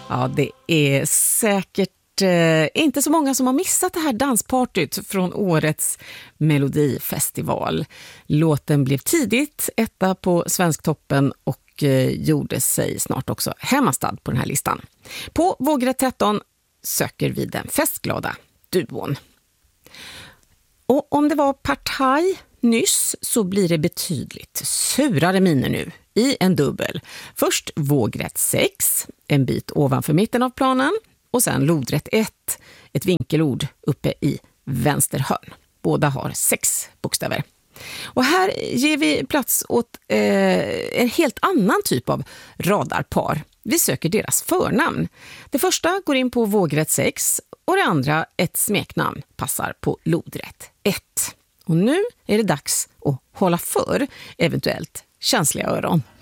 Ja, det är säkert inte så många som har missat det här danspartyt från årets Melodifestival. Låten blev tidigt etta på Svensktoppen och gjorde sig snart också hemmastad på den här listan. På vågrätt 13 söker vi den festglada duon. Och om det var partaj nyss så blir det betydligt surare miner nu i en dubbel. Först vågrätt 6, en bit ovanför mitten av planen, och sen lodrätt 1, ett vinkelord uppe i vänster hörn. Båda har 6 bokstäver. Och här ger vi plats åt en helt annan typ av radarpar. Vi söker deras förnamn. Det första går in på vågrätt 6 och det andra, ett smeknamn, passar på lodrätt 1. Och nu är det dags att hålla för eventuellt känsliga öron.